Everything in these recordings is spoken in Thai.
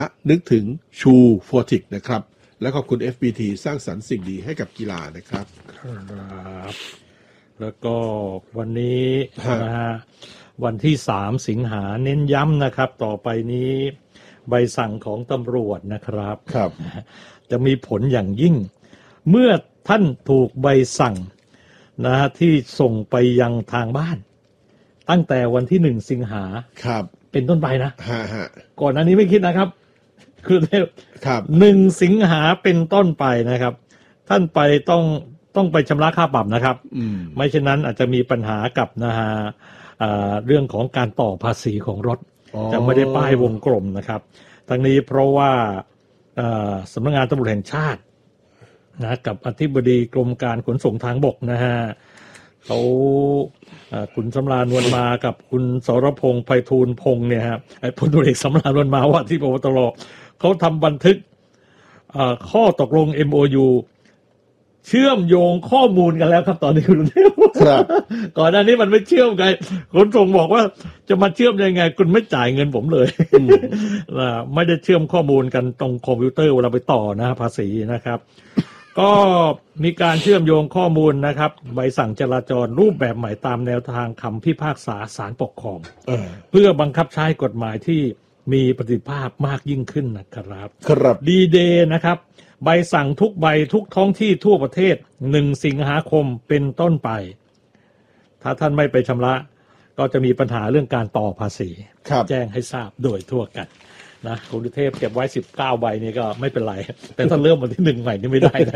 นึกถึงชูโฟติกนะครับและขอบคุณ FPT สร้างสรรค์สิ่งดีให้กับกีฬานะครับครับแล้วก็วันนี้นะฮะวันที่3 สิงหาเน้นย้ำนะครับต่อไปนี้ใบสั่งของตำรวจนะครับจะมีผลอย่างยิ่งเมื่อท่านถูกใบสั่งนะฮะที่ส่งไปยังทางบ้านตั้งแต่วันที่1 สิงหาเป็นต้นไปนะก่อนหน้านี้ไม่คิดนะครับคือ1 สิงหาเป็นต้นไปนะครับท่านไปต้องไปชำระค่าปรับนะครับไม่เช่นนั้นอาจจะมีปัญหากับนะฮะเรื่องของการต่อภาษีของรถจะไม่ได้ป้ายวงกลมนะครับทั้งนี้เพราะว่าสำนักงานตำรวจแห่งชาตินะกับอธิบดีกรมการขนส่งทางบกนะฮะเขาคุณสำราญนวลมากับคุณสรพงษ์ไพฑูรย์พงษ์เนี่ยครับพลตำรวจเอกสำราญนวลมาว่าที่ปปตรเขาทำบันทึกข้อตกลง MOU เชื่อมโยงข้อมูลกันแล้วครับตอนนี้คุณเทพก่อนหน้านี้มันไม่เชื่อมกันขนส่งบอกว่าจะมาเชื่อมยังไงคุณไม่จ่ายเงินผมเลยไม่ได้เชื่อมข้อมูลกันตรงคอมพิวเตอร์เวลาไปต่อนะภาษีนะครับก็มีการเชื่อมโยงข้อมูลนะครับใบสั่งจราจรรูปแบบใหม่ตามแนวทางคำพิพากษาศาลปกครองเพื่อบังคับใช้กฎหมายที่มีประสิทธิภาพมากยิ่งขึ้นนะครับดีเดย์นะครับใบสั่งทุกใบทุกท้องที่ทั่วประเทศ1 สิงหาคมเป็นต้นไปถ้าท่านไม่ไปชำระก็จะมีปัญหาเรื่องการต่อภาษีแจ้งให้ทราบโดยทั่วกันนะกรุงเทพเก็บไว้19 ใบนี่ก็ไม่เป็นไรแต่ถ้าเริ่มวันที่1ใหม่นี่ไม่ได้นะ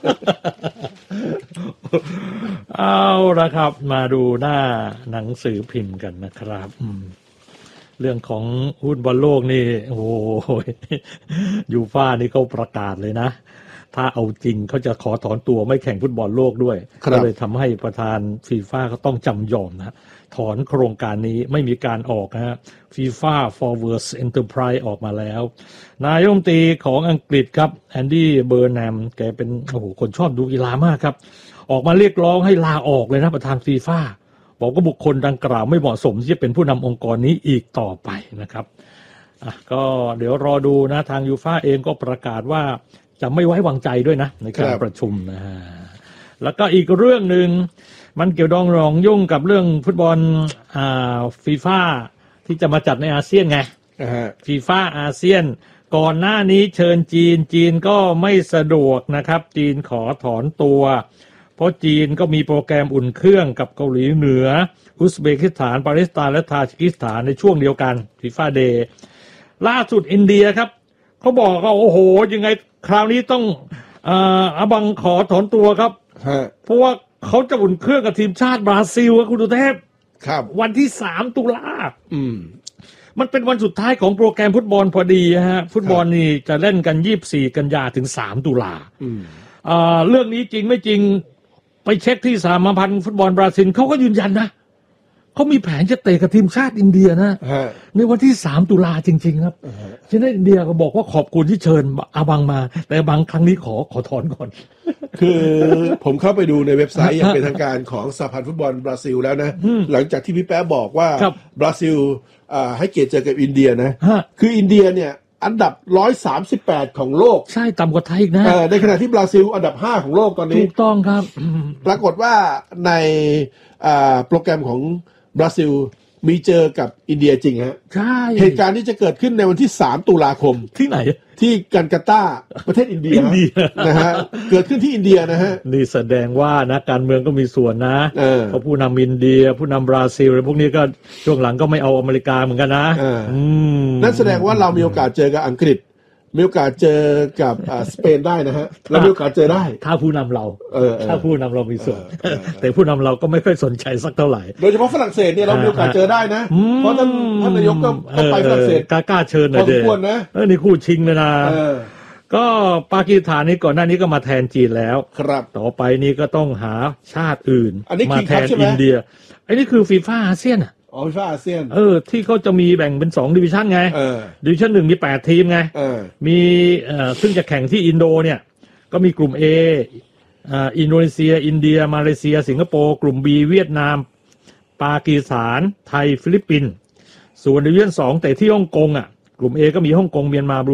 เอาละครับมาดูหน้าหนังสือพิมพ์กันนะครับเรื่องของหุ้นบอลโลกนี่โอ้โหยูฟ่านี่เขาประกาศเลยนะถ้าเอาจริงเขาจะขอถอนตัวไม่แข่งฟุตบอลโลกด้วยก็เลยทำให้ประธานฟีฟ่าเขาต้องจำยอมนะถอนโครงการนี้ไม่มีการออกนะฮะ FIFA Forwards Enterprise ออกมาแล้วนายกรัฐมนตรีของอังกฤษครับแอนดี้เบอร์แนมแกเป็นโอ้โหคนชอบดูกีฬามากครับออกมาเรียกร้องให้ลาออกเลยนะประธานฟีฟ่าบอกว่าบุคคลดังกล่าวไม่เหมาะสมที่จะเป็นผู้นำองค์กรนี้อีกต่อไปนะครับก็เดี๋ยวรอดูนะทางยูฟ่าเองก็ประกาศว่าจะไม่ไว้วางใจด้วยนะในการประชุมนะฮะแล้วก็อีกเรื่องหนึ่งมันเกี่ยวดองรองยุ่งกับเรื่องฟุตบอลฟีฟ่าที่จะมาจัดในอาเซียนไงฟีฟ่าอาเซียนก่อนหน้านี้เชิญจีนก็ไม่สะดวกนะครับจีนขอถอนตัวเพราะจีนก็มีโปรแกรมอุ่นเครื่องกับเกาหลีเหนืออุซเบกิสถานปากีสถานและทาจิกิสถานในช่วงเดียวกันฟีฟ่าเดย์ล่าสุดอินเดียครับเขาบอกว่าโอ้โหยังไงคราวนี้ต้องอาบังขอถอนตัวครับเพราะว่าเขาจะอุ่นเครื่องกับทีมชาติบราซิลครับคุณตุเทพวันที่3 ตุลามันเป็นวันสุดท้ายของโปรแกรมฟุตบอลพอดีฮะฟุตบอลนี่จะเล่นกัน24 กันยาถึง3 ตุลาเรื่องนี้จริงไม่จริงไปเช็คที่สหพันธ์ฟุตบอลบราซิลเขาก็ยืนยันนะเขามีแผนจะเตะกับทีมชาติอินเดียนะในวันที่3 ตุลาจริงๆครับฉะนั้นอินเดียก็บอกว่าขอบคุณที่เชิญอาบังมาแต่บางครั้งนี้ขอถอนก่อนคือผมเข้าไปดูในเว็บไซต์อย่างเป็นทางการของสหพันธ์ฟุตบอลบราซิลแล้วนะหลังจากที่พี่แป๊ะบอกว่าบราซิลให้เกียรติเจอกับอินเดียนะคืออินเดียเนี่ยอันดับ138ของโลกใช่ต่ำกว่าไทยอีกนะในขณะที่บราซิลอันดับ5ของโลกตอนนี้ถูกต้องครับปรากฏว่าในโปรแกรมของบราซิลมีเจอกับอินเดียจริงฮะใช่เหตุการณ์ที่จะเกิดขึ้นในวันที่3 ตุลาคมที่ไหนที่กันการ์ตาประเทศอินเดียนะฮะเกิดขึ้นที่อินเดียนะฮะนี่แสดงว่านะการเมืองก็มีส่วนนะเพราะผู้นำอินเดียผู้นำบราซิลอะไรพวกนี้ก็ช่วงหลังก็ไม่เอาอเมริกาเหมือนกันนะนั่นแสดงว่าเรามีโอกาสเจอกับอังกฤษมีโอกาสเจอกับสเปนได้นะฮะเรามีโอกาสเจอได้ถ้าผู้นำเราถ้าผู้นำเรามีส่วนแต่ผู้นำเราก็ไม่ค่อยสนใจสักเท่าไหร่โดยเฉพาะฝรั่งเศสเนี่ยเรามีโอกาสเจอได้นะเพราะท่านนายกก็ไปฝรั่งเศสกล้าเชิญหน่อยเด้อนี่คู่ชิงเลยนะก็ปากีสถานนี่ก่อนหน้านี้ก็มาแทนจีนแล้วครับต่อไปนี้ก็ต้องหาชาติอื่นมาแทนอินเดียไอ้นี่คือฟีฟ่าอาเซียนฟีฟ่าอาเซียนที่เขาจะมีแบ่งเป็น2 ดิวิชั่นไงดิวิชั่น1มี8 ทีมไงมีซึ่งจะแข่งที่อินโดเนี่ยก็มีกลุ่ม A อินโดนีเซียอินเดียมาเลเซียสิงคโปร์กลุ่ม B เวียดนามปากีสถานไทยฟิลิปปินส์ส่วนดิวิชั่น2แต่ที่ฮ่องกงกลุ่ม A ก็มีฮ่องกงเมียนมา